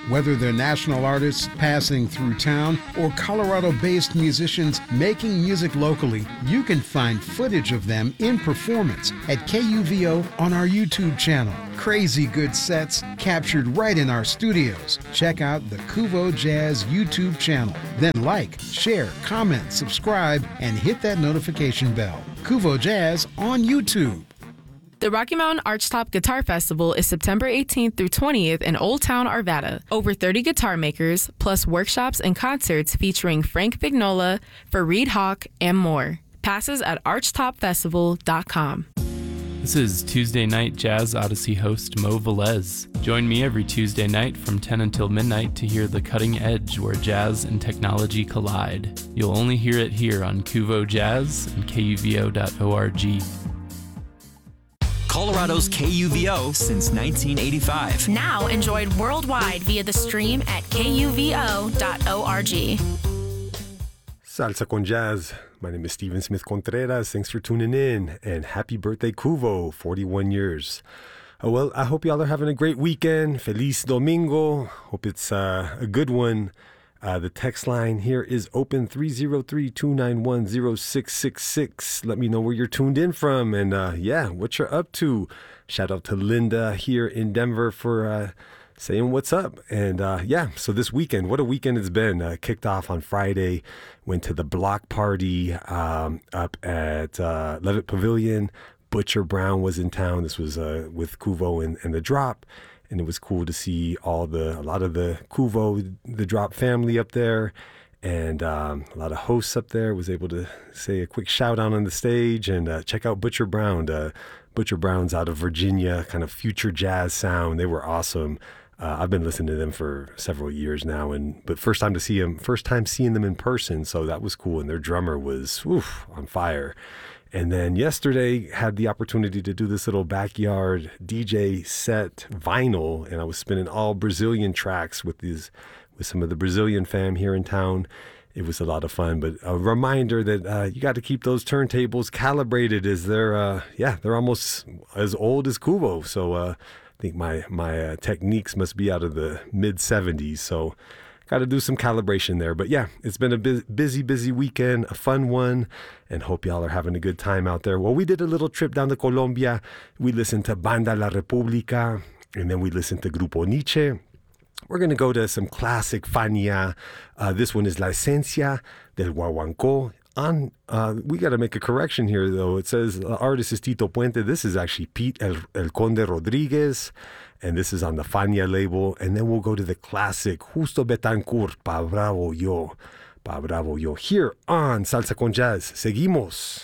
Whether they're national artists passing through town or Colorado-based musicians making music locally, you can find footage of them in performance at KUVO on our YouTube channel. Crazy good sets captured right in our studios. Check out the Kuvo Jazz YouTube channel. Then like, share, comment, subscribe, and hit that notification bell. Kuvo Jazz on YouTube. The Rocky Mountain Archtop Guitar Festival is September 18th through 20th in Old Town, Arvada. Over 30 guitar makers, plus workshops and concerts featuring Frank Vignola, Fareed Hawk, and more. Passes at archtopfestival.com. This is Tuesday Night Jazz Odyssey host Mo Velez. Join me every Tuesday night from 10 until midnight to hear the cutting edge where jazz and technology collide. You'll only hear it here on Kuvo Jazz and KUVO.org. Colorado's KUVO since 1985. Now enjoyed worldwide via the stream at kuvo.org. Salsa con Jazz. My name is Steven Smith Contreras. Thanks for tuning in. And happy birthday, Kuvo, 41 years. Oh, well, I hope y'all are having a great weekend. Feliz Domingo. Hope it's a good one. The text line here is open 303-291-0666. Let me know where you're tuned in from and, what you're up to. Shout out to Linda here in Denver for saying what's up. And, so this weekend, what a weekend it's been. Kicked off on Friday, went to the block party up at Levitt Pavilion. Butcher Brown was in town. This was with Kuvo and The Drop. And it was cool to see a lot of the Kuvo, The Drop family up there, and a lot of hosts up there. Was able to say a quick shout out on the stage and check out Butcher Brown. Butcher Brown's out of Virginia, kind of future jazz sound. They were awesome. I've been listening to them for several years now, but first time seeing them in person, so that was cool. And their drummer was on fire. And then yesterday had the opportunity to do this little backyard DJ set vinyl, and I was spinning all Brazilian tracks with some of the Brazilian fam here in town. It was a lot of fun, but a reminder that you got to keep those turntables calibrated, as they're almost as old as Kuvo. So I think my techniques must be out of the mid 70s. So got to do some calibration there. But yeah, it's been a busy weekend, a fun one, and hope y'all are having a good time out there. Well, we did a little trip down to Colombia. We listened to Banda La República, and then we listened to Grupo Nietzsche. We're going to go to some classic Fania. This one is La Esencia del Guaguancó. We got to make a correction here, though. It says the artist is Tito Puente. This is actually Pete El Conde Rodriguez, and this is on the Fania label. And then we'll go to the classic Justo Betancourt, Pa Bravo Yo, here on Salsa con Jazz. Seguimos.